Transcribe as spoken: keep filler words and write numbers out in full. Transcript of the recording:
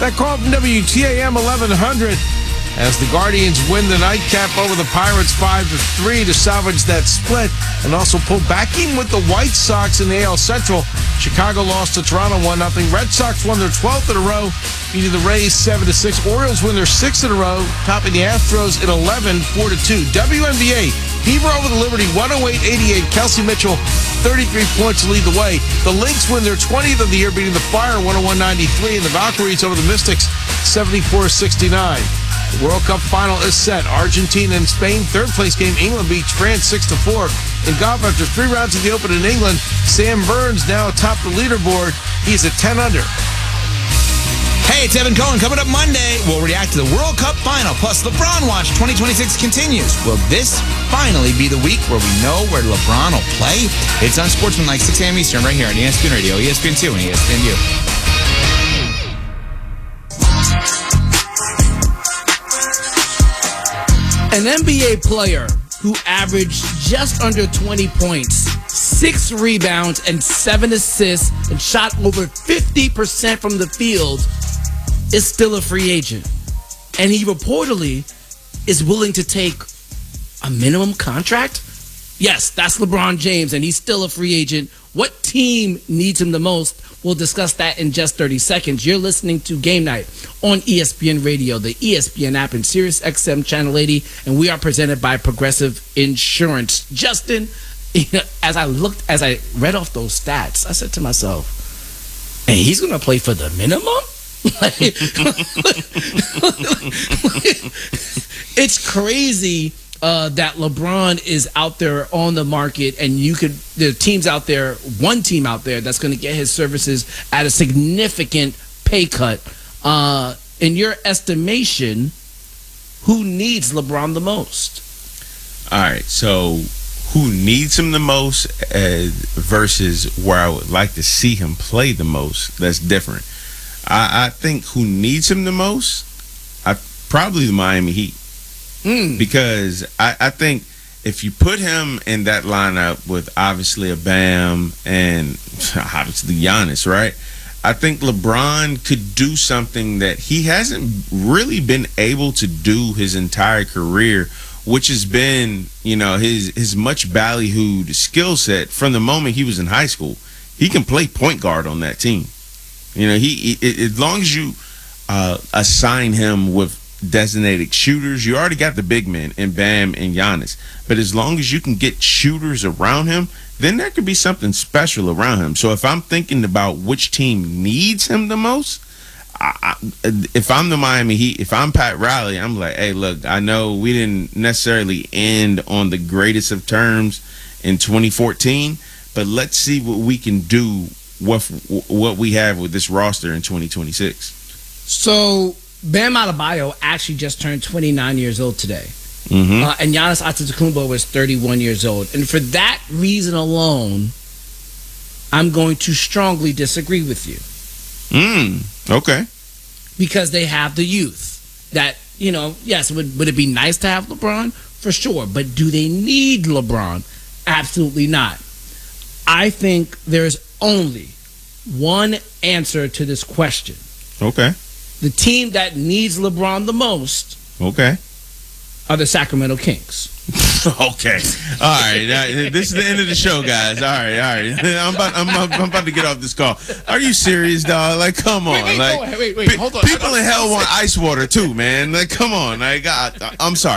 That call from W T A M eleven hundred as the Guardians win the nightcap over the Pirates five to three to salvage that split and also pull back in with the White Sox in the A L Central. Chicago lost to Toronto one nothing. Red Sox won their twelfth in a row, beating the Rays seven to six. Orioles win their sixth in a row, topping the Astros in eleven, four to two. W N B A, Beaver over the Liberty one oh eight eighty-eight. Kelsey Mitchell, thirty-three points to lead the way. The Lynx win their twentieth of the year, beating the Fire one oh one ninety-three. And the Valkyries over the Mystics seventy-four sixty-nine. The World Cup final is set. Argentina and Spain. Third place game, England beats France six to four. In golf, after three rounds of the Open in England, Sam Burns now atop the leaderboard. He's at ten under. Hey, it's Evan Cohen. Coming up Monday, we'll react to the World Cup final. Plus, LeBron Watch twenty twenty-six continues. Will this finally be the week where we know where LeBron will play? It's on Sportsmanlike, six a.m. Eastern, right here on E S P N Radio, E S P N two, and E S P N U. An N B A player who averaged just under twenty points, six rebounds, and seven assists, and shot over fifty percent from the field is still a free agent. And he reportedly is willing to take a minimum contract? Yes, that's LeBron James, and he's still a free agent. What team needs him the most? We'll discuss that in just thirty seconds. You're listening to Game Night on E S P N Radio, the E S P N app, and Sirius X M Channel eighty, and we are presented by Progressive Insurance. Justin, as I looked, as I read off those stats, I said to myself, and he's going to play for the minimum? Like, it's crazy uh, that LeBron is out there on the market, and you could, the teams out there, one team out there that's going to get his services at a significant pay cut. Uh, in your estimation, who needs LeBron the most? All right, so who needs him the most uh, versus where I would like to see him play the most, that's different. I, I think who needs him the most, I probably the Miami Heat. Mm. Because I, I think if you put him in that lineup with obviously a Bam and obviously Giannis, right? I think LeBron could do something that he hasn't really been able to do his entire career, which has been, you know, his his much ballyhooed skill set from the moment he was in high school. He can play point guard on that team. You know, he, he as long as you uh, assign him with designated shooters, you already got the big men in Bam and Giannis. But as long as you can get shooters around him, then there could be something special around him. So if I'm thinking about which team needs him the most, I, I, if I'm the Miami Heat, if I'm Pat Riley, I'm like, hey, look, I know we didn't necessarily end on the greatest of terms in twenty fourteen, but let's see what we can do with what we have with this roster in twenty twenty-six. So Bam Adebayo actually just turned twenty-nine years old today. Mm-hmm. Uh, and Giannis Antetokounmpo was thirty-one years old. And for that reason alone, I'm going to strongly disagree with you. Mm, okay. Because they have the youth. That, you know, yes, would, would it be nice to have LeBron? For sure. But do they need LeBron? Absolutely not. I think there's only one answer to this question. Okay. The team that needs LeBron the most, okay, are the Sacramento Kings. Okay. All right. Now, this is the end of the show, guys. All right. All right. I'm about, I'm, I'm about to get off this call. Are you serious, dog? Like, come on. Wait, wait, like, wait, wait, wait. Hold on. People in hell want ice water, too, man. Like, come on. Like, I, I'm sorry.